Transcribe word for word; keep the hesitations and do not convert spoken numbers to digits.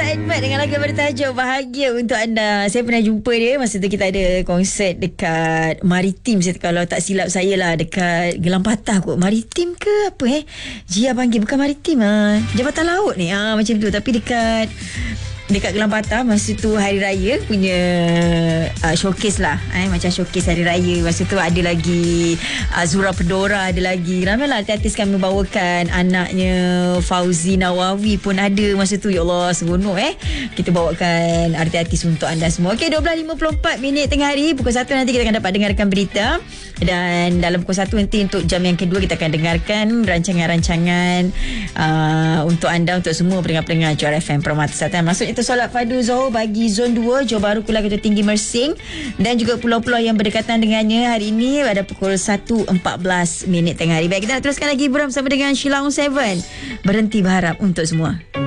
Edmund dengan lagu bertajuk Bahagia untuk anda. Saya pernah jumpa dia masa tu kita ada konsert dekat Maritim. Saya, kalau tak silap saya lah, dekat Gelang Patah kot. Maritim ke apa eh? Jia panggil bukan Maritim ah. Jabatan Laut ni ah, macam tu. Tapi dekat dekat Gelang Patah masa tu hari raya punya uh, showcase lah eh, macam showcase hari raya. Masa tu ada lagi uh, Zura Pedora, ada lagi ramailah artis kami membawakan. Anaknya Fauzi Nawawi pun ada masa tu. Ya Allah, seronok eh kita bawakan artis-artis untuk anda semua. Okey, dua belas lima puluh empat minit tengah hari. Pukul satu nanti kita akan dapat dengarkan berita, dan dalam pukul satu nanti untuk jam yang kedua kita akan dengarkan rancangan-rancangan uh, untuk anda, untuk semua pendengar-pendengar Johor F M Permata Selatan. Maksudnya solat fardu Zohor bagi zon dua Johor Bahru, Kuala Ketua Tinggi, Mersing dan juga pulau-pulau yang berdekatan dengannya. Hari ini pada pukul satu empat belas minit tengah hari. Baik, kita nak teruskan lagi hiburan bersama dengan Sheila On tujuh. Berhenti berharap untuk semua.